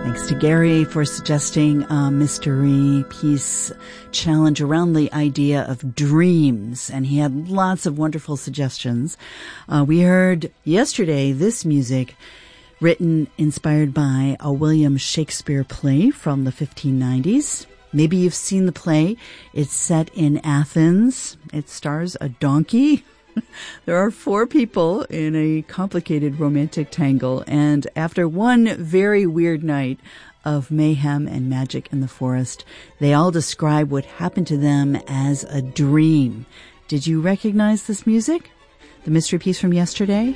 Thanks to Gary for suggesting a mystery piece challenge around the idea of dreams. And he had lots of wonderful suggestions. We heard yesterday this music written, inspired by a William Shakespeare play from the 1590s. Maybe you've seen the play. It's set in Athens. It stars a donkey. There are 4 people in a complicated romantic tangle, and after one very weird night of mayhem and magic in the forest, they all describe what happened to them as a dream. Did you recognize this music? The mystery piece from yesterday?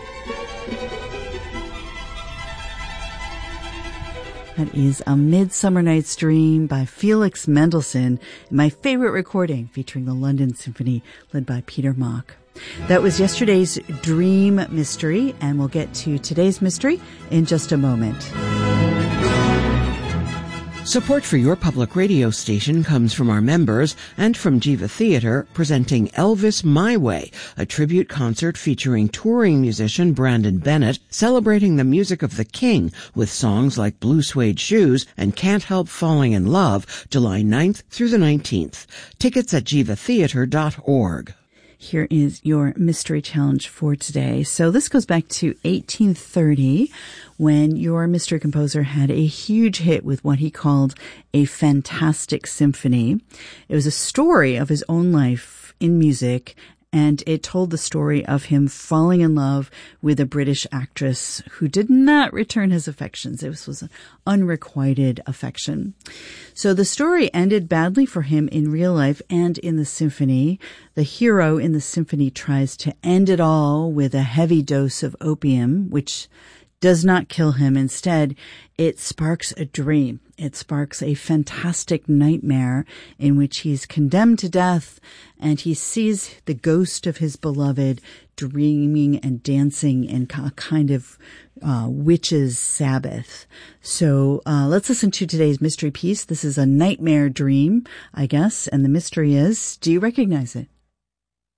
That is A Midsummer Night's Dream by Felix Mendelssohn, my favorite recording featuring the London Symphony led by Peter Mock. That was yesterday's Dream Mystery, and we'll get to today's mystery in just a moment. Support for your public radio station comes from our members and from Jiva Theatre, presenting Elvis My Way, a tribute concert featuring touring musician Brandon Bennett, celebrating the music of the King with songs like Blue Suede Shoes and Can't Help Falling in Love, July 9th through the 19th. Tickets at jivatheatre.org. Here is your mystery challenge for today. So this goes back to 1830, when your mystery composer had a huge hit with what he called a fantastic symphony. It was a story of his own life in music, and it told the story of him falling in love with a British actress who did not return his affections. It was an unrequited affection. So the story ended badly for him in real life and in the symphony. The hero in the symphony tries to end it all with a heavy dose of opium, which does not kill him. Instead, it sparks a dream. It sparks a fantastic nightmare in which he's condemned to death, and he sees the ghost of his beloved dreaming and dancing in a kind of witch's Sabbath. So let's listen to today's mystery piece. This is a nightmare dream, I guess, and the mystery is, do you recognize it?